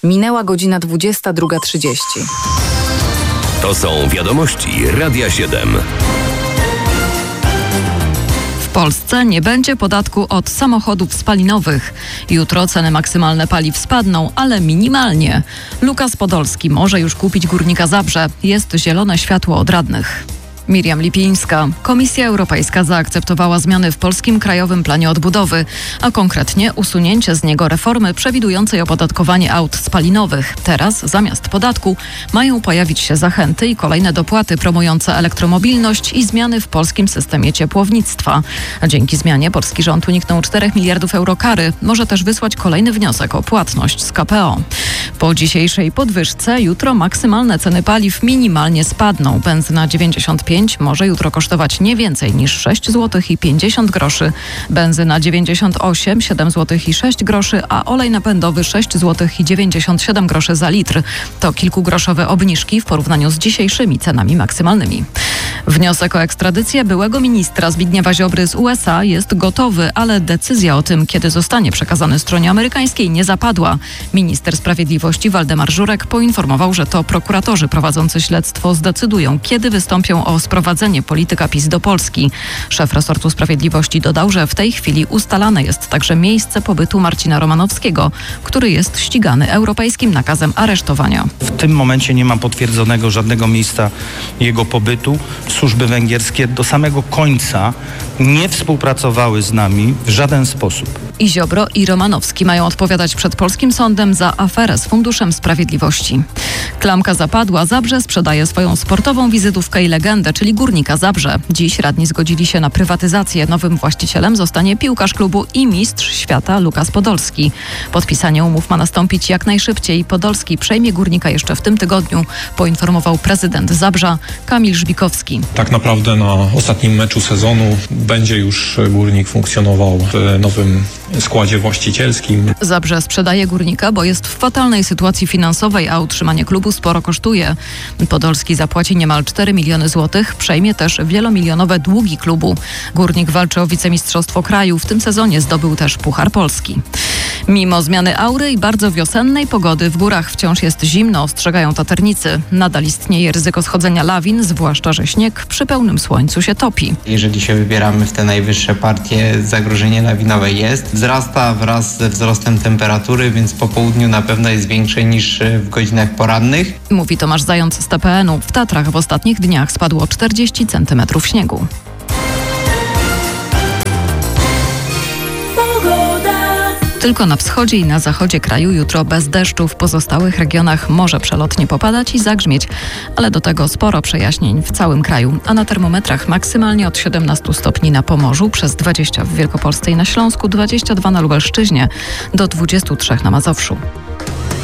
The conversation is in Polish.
Minęła godzina 22:30. To są wiadomości Radia 7. W Polsce nie będzie podatku od samochodów spalinowych. Jutro ceny maksymalne paliw spadną, ale minimalnie. Lukas Podolski może już kupić Górnika Zabrze. Jest zielone światło od radnych. Miriam Lipińska. Komisja Europejska zaakceptowała zmiany w Polskim Krajowym Planie Odbudowy, a konkretnie usunięcie z niego reformy przewidującej opodatkowanie aut spalinowych. Teraz zamiast podatku mają pojawić się zachęty i kolejne dopłaty promujące elektromobilność i zmiany w polskim systemie ciepłownictwa. A dzięki zmianie polski rząd uniknął 4 miliardów euro kary. Może też wysłać kolejny wniosek o płatność z KPO. Po dzisiejszej podwyżce jutro maksymalne ceny paliw minimalnie spadną. Benzyna 95 może jutro kosztować nie więcej niż 6 zł i 50 groszy. Benzyna 98, 7 zł i 6 groszy, a olej napędowy 6 zł i 97 groszy za litr. To kilkugroszowe obniżki w porównaniu z dzisiejszymi cenami maksymalnymi. Wniosek o ekstradycję byłego ministra Zbigniewa Ziobry z USA jest gotowy, ale decyzja o tym, kiedy zostanie przekazany stronie amerykańskiej, nie zapadła. Minister Sprawiedliwości Waldemar Żurek poinformował, że to prokuratorzy prowadzący śledztwo zdecydują, kiedy wystąpią o sprowadzenie polityka PiS do Polski. Szef resortu sprawiedliwości dodał, że w tej chwili ustalane jest także miejsce pobytu Marcina Romanowskiego, który jest ścigany europejskim nakazem aresztowania. W tym momencie nie ma potwierdzonego żadnego miejsca jego pobytu. Służby węgierskie do samego końca nie współpracowały z nami w żaden sposób. I Ziobro, i Romanowski mają odpowiadać przed polskim sądem za aferę z Funduszem Sprawiedliwości. Klamka zapadła. Zabrze sprzedaje swoją sportową wizytówkę i legendę, czyli Górnika Zabrze. Dziś radni zgodzili się na prywatyzację. Nowym właścicielem zostanie piłkarz klubu i mistrz świata Lukas Podolski. Podpisanie umów ma nastąpić jak najszybciej. Podolski przejmie Górnika jeszcze w tym tygodniu, poinformował prezydent Zabrza Kamil Żbikowski. Tak naprawdę na ostatnim meczu sezonu będzie już Górnik funkcjonował w nowym składzie właścicielskim. Zabrze sprzedaje Górnika, bo jest w fatalnej sytuacji finansowej, a utrzymanie klubu sporo kosztuje. Podolski zapłaci niemal 4 miliony złotych, przejmie też wielomilionowe długi klubu. Górnik walczy o wicemistrzostwo kraju. W tym sezonie zdobył też Puchar Polski. Mimo zmiany aury i bardzo wiosennej pogody w górach wciąż jest zimno, ostrzegają taternicy. Nadal istnieje ryzyko schodzenia lawin, zwłaszcza że śnieg przy pełnym słońcu się topi. Jeżeli się wybieramy w te najwyższe partie, zagrożenie lawinowe jest. Wzrasta wraz ze wzrostem temperatury, więc po południu na pewno jest większe niż w godzinach porannych. Mówi Tomasz Zając z TPN-u. W Tatrach w ostatnich dniach spadło 40 centymetrów śniegu. Tylko na wschodzie i na zachodzie kraju jutro bez deszczu. W pozostałych regionach może przelotnie popadać i zagrzmieć, ale do tego sporo przejaśnień w całym kraju. A na termometrach maksymalnie od 17 stopni na Pomorzu, przez 20 w Wielkopolsce i na Śląsku, 22 na Lubelszczyźnie, do 23 na Mazowszu.